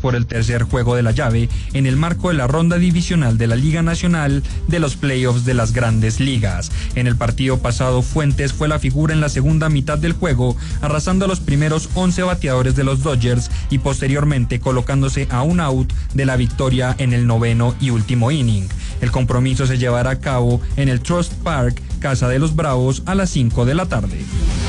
por el tercer juego de la llave en el marco de la ronda divisional de la Liga Nacional de los playoffs de las Grandes Ligas. En el partido pasado, Fuentes fue la figura en la segunda mitad del juego, arrasando a los primeros 11 bateadores de los Dodgers y posteriormente colocándose a un out de la victoria en el noveno y último inning. El compromiso se llevará a cabo en el Trust Park, casa de los Bravos, a las 5 de la tarde.